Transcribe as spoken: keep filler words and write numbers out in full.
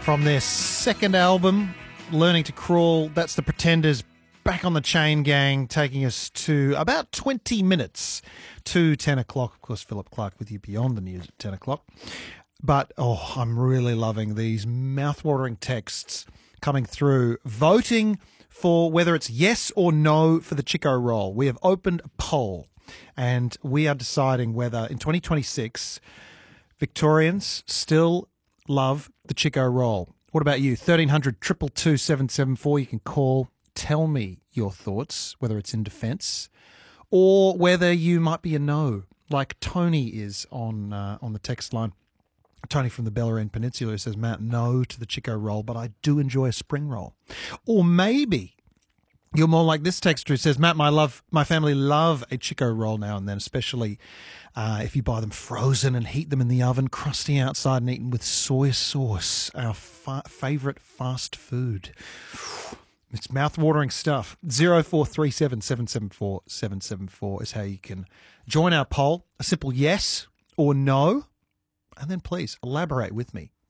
From their second album, Learning to Crawl, that's the Pretenders back on the chain gang, taking us to about twenty minutes to ten o'clock. Of course, Philip Clark with you beyond the news at ten o'clock. But, oh, I'm really loving these mouth-watering texts coming through, voting for whether it's yes or no for the Chico Roll. We have opened a poll, and we are deciding whether in twenty twenty-six Victorians still love the Chico Roll. What about you? thirteen hundred, two two two, seven seven four. You can call, tell me your thoughts, whether it's in defence or whether you might be a no, like Tony is on uh, on the text line. Tony from the Bellarine Peninsula says, Matt, no to the Chico Roll, but I do enjoy a spring roll. Or maybe you're more like this texter who says, Matt, my love, my family love a Chico Roll now and then, especially uh, if you buy them frozen and heat them in the oven, crusty outside and eaten with soy sauce, our fa- favourite fast food. It's mouth-watering stuff. zero four three seven, seven seven four, seven seven four is how you can join our poll. A simple yes or no. And then please elaborate with me